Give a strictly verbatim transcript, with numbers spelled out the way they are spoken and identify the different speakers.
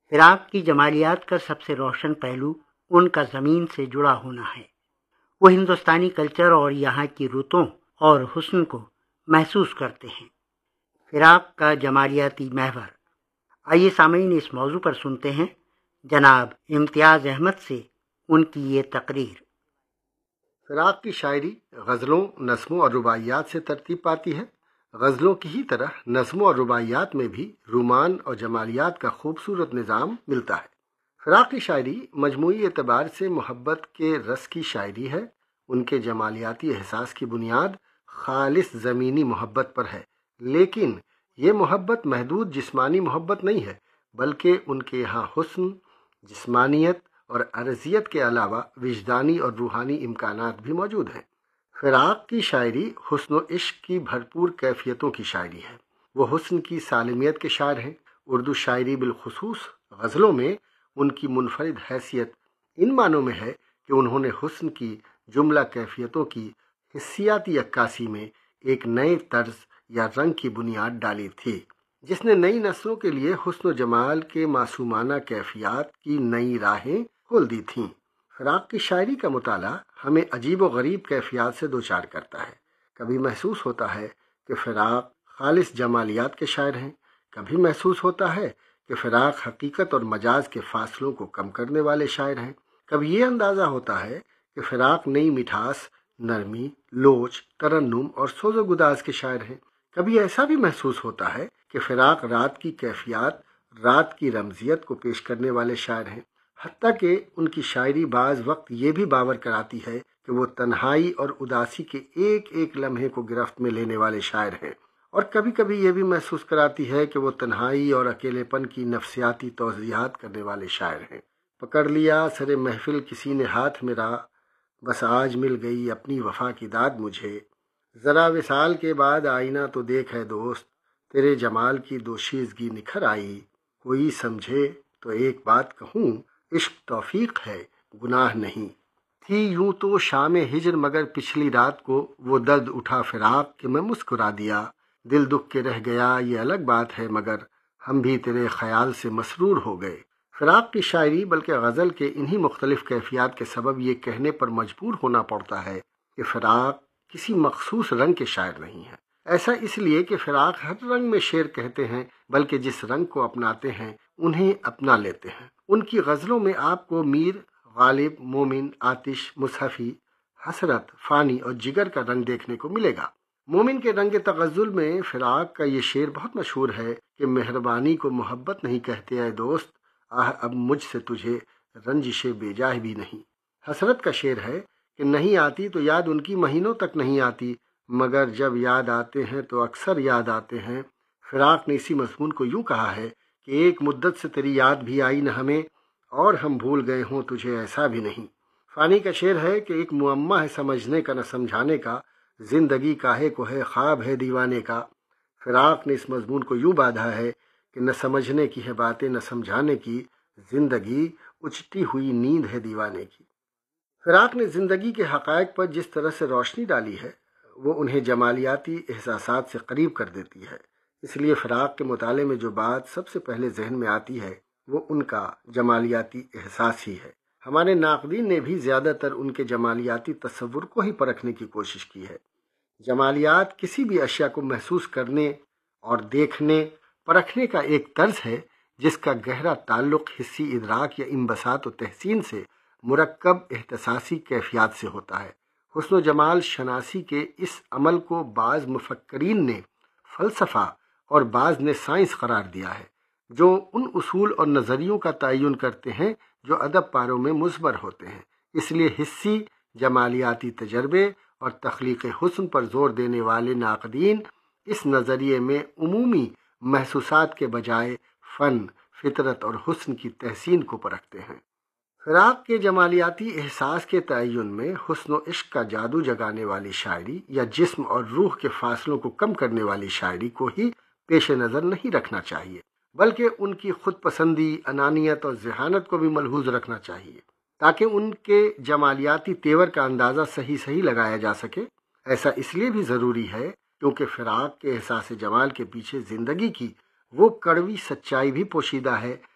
Speaker 1: فراق کی جمالیات کا سب سے روشن پہلو ان کا زمین سے جڑا ہونا ہے۔ وہ ہندوستانی کلچر اور یہاں کی رتوں اور حسن کو محسوس کرتے ہیں۔ فراق کا جمالیاتی محور۔ آئیے سامعین اس موضوع پر سنتے ہیں جناب امتیاز احمد سے ان کی یہ تقریر۔
Speaker 2: فراق کی شاعری غزلوں، نظموں اور رباعیات سے ترتیب پاتی ہے۔ غزلوں کی ہی طرح نظموں اور رباعیات میں بھی رومان اور جمالیات کا خوبصورت نظام ملتا ہے۔ فراق کی شاعری مجموعی اعتبار سے محبت کے رس کی شاعری ہے۔ ان کے جمالیاتی احساس کی بنیاد خالص زمینی محبت پر ہے، لیکن یہ محبت محدود جسمانی محبت نہیں ہے، بلکہ ان کے یہاں حسن، جسمانیت اور عرضیت کے علاوہ وجدانی اور روحانی امکانات بھی موجود ہیں۔ فراق کی شاعری حسن و عشق کی بھرپور کیفیتوں کی شاعری ہے۔ وہ حسن کی سالمیت کے شاعر ہیں۔ اردو شاعری بالخصوص غزلوں میں ان کی منفرد حیثیت ان معنوں میں ہے کہ انہوں نے حسن کی جملہ کیفیتوں کی حسیاتی عکاسی میں ایک نئے طرز یا رنگ کی بنیاد ڈالی تھی، جس نے نئی نسلوں کے لیے حسن و جمال کے معصومانہ کیفیات کی نئی راہیں کھول دی تھیں۔ فراق کی شاعری کا مطالعہ ہمیں عجیب و غریب کیفیات سے دوچار کرتا ہے۔ کبھی محسوس ہوتا ہے کہ فراق خالص جمالیات کے شاعر ہیں، کبھی محسوس ہوتا ہے کہ فراق حقیقت اور مجاز کے فاصلوں کو کم کرنے والے شاعر ہیں، کبھی یہ اندازہ ہوتا ہے کہ فراق نئی مٹھاس، نرمی، لوچ، ترنم اور سوز و گداز کے شاعر ہیں، کبھی ایسا بھی محسوس ہوتا ہے کہ فراق رات کی کیفیات، رات کی رمزیت کو پیش کرنے والے شاعر ہیں، حتیٰ کہ ان کی شاعری بعض وقت یہ بھی باور کراتی ہے کہ وہ تنہائی اور اداسی کے ایک ایک لمحے کو گرفت میں لینے والے شاعر ہیں، اور کبھی کبھی یہ بھی محسوس کراتی ہے کہ وہ تنہائی اور اکیلے پن کی نفسیاتی توضیحات کرنے والے شاعر ہیں۔ پکڑ لیا سر محفل کسی نے ہاتھ میرا، بس آج مل گئی اپنی وفا کی داد مجھے، ذرا وصال کے بعد آئینہ تو دیکھ ہے دوست، تیرے جمال کی دوشیزگی نکھر آئی، کوئی سمجھے تو ایک بات کہوں، عشق توفیق ہے گناہ نہیں۔ تھی یوں تو شام ہجر مگر پچھلی رات کو وہ درد اٹھا فراق کہ میں مسکرا دیا، دل دکھ کے رہ گیا یہ الگ بات ہے مگر ہم بھی تیرے خیال سے مسرور ہو گئے۔ فراق کی شاعری بلکہ غزل کے انہی مختلف کیفیات کے سبب یہ کہنے پر مجبور ہونا پڑتا ہے کہ فراق کسی مخصوص رنگ کے شاعر نہیں ہیں۔ ایسا اس لیے کہ فراق ہر رنگ میں شعر کہتے ہیں، بلکہ جس رنگ کو اپناتے ہیں انہیں اپنا لیتے ہیں۔ ان کی غزلوں میں آپ کو میر، غالب، مومن، آتش، مصحفی، حسرت، فانی اور جگر کا رنگ دیکھنے کو ملے گا۔ مومن کے رنگ تغزل میں فراق کا یہ شعر بہت مشہور ہے کہ مہربانی کو محبت نہیں کہتے اے دوست، آہ اب مجھ سے تجھے رنجش بے جاہ بھی نہیں۔ حسرت کا شعر ہے کہ نہیں آتی تو یاد ان کی مہینوں تک نہیں آتی، مگر جب یاد آتے ہیں تو اکثر یاد آتے ہیں۔ فراق نے اسی مضمون کو یوں کہا ہے کہ ایک مدت سے تیری یاد بھی آئی نہ ہمیں، اور ہم بھول گئے ہوں تجھے ایسا بھی نہیں۔ فانی کا شعر ہے کہ ایک معمہ ہے سمجھنے کا نہ سمجھانے کا، زندگی کاہے کو ہے خواب ہے دیوانے کا۔ فراق نے اس مضمون کو یوں باندھا ہے کہ نہ سمجھنے کی ہے باتیں نہ سمجھانے کی، زندگی اچٹی ہوئی نیند ہے دیوانے کی۔ فراق نے زندگی کے حقائق پر جس طرح سے روشنی ڈالی ہے وہ انہیں جمالیاتی احساسات سے قریب کر دیتی ہے، اس لیے فراق کے مطالعے میں جو بات سب سے پہلے ذہن میں آتی ہے وہ ان کا جمالیاتی احساس ہی ہے۔ ہمارے ناقدین نے بھی زیادہ تر ان کے جمالیاتی تصور کو ہی پرکھنے کی کوشش کی ہے۔ جمالیات کسی بھی اشیاء کو محسوس کرنے اور دیکھنے، پرکھنے کا ایک طرز ہے جس کا گہرا تعلق حسی ادراک یا انبساط و تحسین سے مرکب احساسی کیفیات سے ہوتا ہے۔ حسن و جمال شناسی کے اس عمل کو بعض مفکرین نے فلسفہ اور بعض نے سائنس قرار دیا ہے، جو ان اصول اور نظریوں کا تعین کرتے ہیں جو ادب پاروں میں مضمر ہوتے ہیں۔ اس لیے حسی جمالیاتی تجربے اور تخلیق حسن پر زور دینے والے ناقدین اس نظریے میں عمومی محسوسات کے بجائے فن، فطرت اور حسن کی تحسین کو پرکھتے ہیں۔ فراق کے جمالیاتی احساس کے تعین میں حسن و عشق کا جادو جگانے والی شاعری یا جسم اور روح کے فاصلوں کو کم کرنے والی شاعری کو ہی پیش نظر نہیں رکھنا چاہیے، بلکہ ان کی خود پسندی، انانیت اور ذہانت کو بھی ملحوظ رکھنا چاہیے، تاکہ ان کے جمالیاتی تیور کا اندازہ صحیح صحیح لگایا جا سکے۔ ایسا اس لیے بھی ضروری ہے کیونکہ فراق کے احساس جمال کے پیچھے زندگی کی وہ کڑوی سچائی بھی پوشیدہ ہے